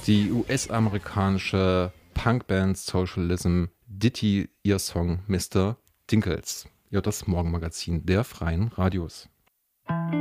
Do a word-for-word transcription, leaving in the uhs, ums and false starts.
Die U S-amerikanische Punkband Socialism Ditty ihr Song Mister Dinkles. Ja, das Morgenmagazin der Freien Radios.